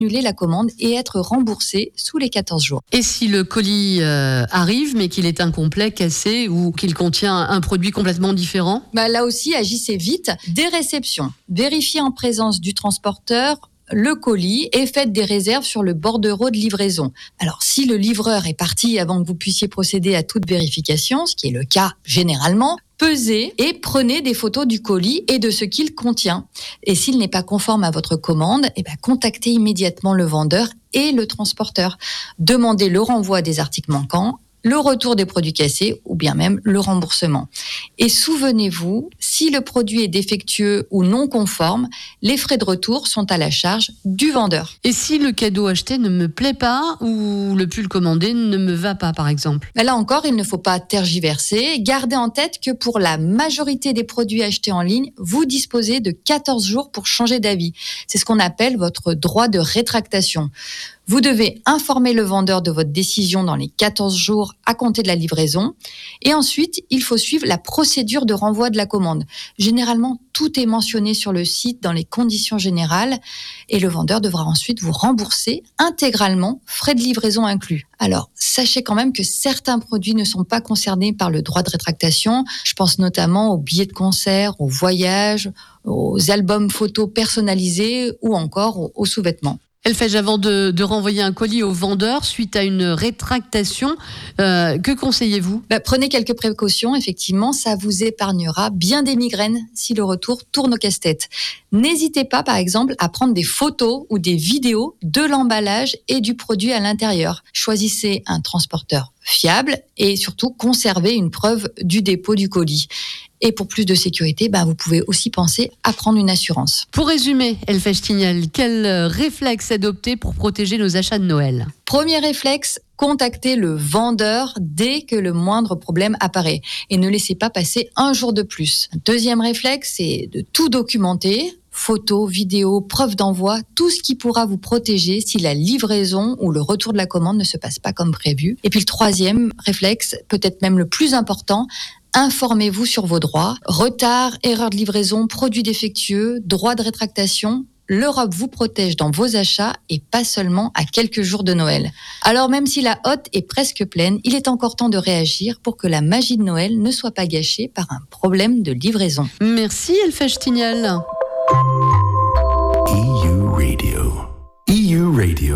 annuler la commande et être remboursé sous les 14 jours. Et si le colis arrive, mais qu'il est incomplet, cassé ou qu'il contient un produit complètement différent ? Là aussi, agissez vite. Dès réception, vérifiez en présence du transporteur le colis et faites des réserves sur le bordereau de livraison. Alors, si le livreur est parti avant que vous puissiez procéder à toute vérification, ce qui est le cas généralement, pesez et prenez des photos du colis et de ce qu'il contient. Et s'il n'est pas conforme à votre commande, contactez immédiatement le vendeur et le transporteur. Demandez le renvoi des articles manquants, le retour des produits cassés ou bien même le remboursement. Et souvenez-vous, si le produit est défectueux ou non conforme, les frais de retour sont à la charge du vendeur. Et si le cadeau acheté ne me plaît pas ou le pull commandé ne me va pas, par exemple ? Là encore, il ne faut pas tergiverser. Gardez en tête que pour la majorité des produits achetés en ligne, vous disposez de 14 jours pour changer d'avis. C'est ce qu'on appelle votre droit de rétractation. Vous devez informer le vendeur de votre décision dans les 14 jours à compter de la livraison. Et ensuite, il faut suivre la procédure de renvoi de la commande. Généralement, tout est mentionné sur le site dans les conditions générales et le vendeur devra ensuite vous rembourser intégralement, frais de livraison inclus. Alors, sachez quand même que certains produits ne sont pas concernés par le droit de rétractation. Je pense notamment aux billets de concert, aux voyages, aux albums photos personnalisés ou encore aux sous-vêtements. Elfège, avant de renvoyer un colis au vendeur suite à une rétractation, que conseillez-vous ? Prenez quelques précautions, effectivement, ça vous épargnera bien des migraines si le retour tourne au casse-tête. N'hésitez pas, par exemple, à prendre des photos ou des vidéos de l'emballage et du produit à l'intérieur. Choisissez un transporteur fiable et surtout conservez une preuve du dépôt du colis. Et pour plus de sécurité, vous pouvez aussi penser à prendre une assurance. Pour résumer, Elfège Tignal, quel réflexe adopter pour protéger nos achats de Noël ? Premier réflexe, contactez le vendeur dès que le moindre problème apparaît et ne laissez pas passer un jour de plus. Deuxième réflexe, c'est de tout documenter. Photos, vidéos, preuves d'envoi, tout ce qui pourra vous protéger si la livraison ou le retour de la commande ne se passe pas comme prévu. Et puis le troisième réflexe, peut-être même le plus important, informez-vous sur vos droits. Retard, erreur de livraison, produits défectueux, droit de rétractation. L'Europe vous protège dans vos achats et pas seulement à quelques jours de Noël. Alors même si la hotte est presque pleine, il est encore temps de réagir pour que la magie de Noël ne soit pas gâchée par un problème de livraison. Merci Elfège Tignal. EU Radio. EU Radio.